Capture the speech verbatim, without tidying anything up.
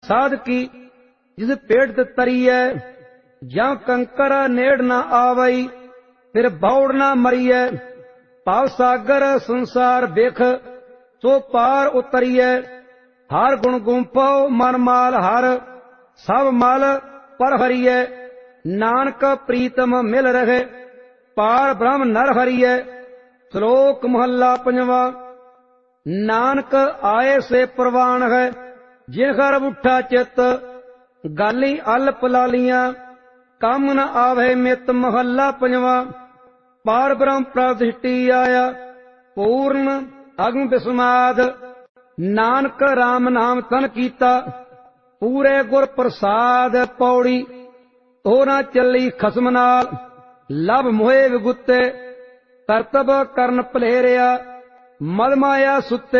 साध की जिस पेट ते तरीय, ज्यां कंकर नेड़ न आवई, फिर बौड़ न मरीय। भाव सागर संसार बेख, सो पार उतरीय। हर गुण गुंफो मन माल हर, सब मल पर हरिय। नानक प्रीतम मिल रहे, पार ब्रह्म नर हरिय। श्लोक महला पंजवा। नानक आए से प्रवान है, जिन घर उठा चित। गाली अल्प लालियां, कम न आवे मित। महला पंजवा। पार ब्रह्म प्रतिष्ठि आया, पूर्ण अग्न विस्माद। नानक राम नाम तन कीता, पूरे गुर प्रसाद। पौड़ी तो न चली खसम नाल, लभ मोहे विगुते। करतब करन भलेरिया, मद माया सुते।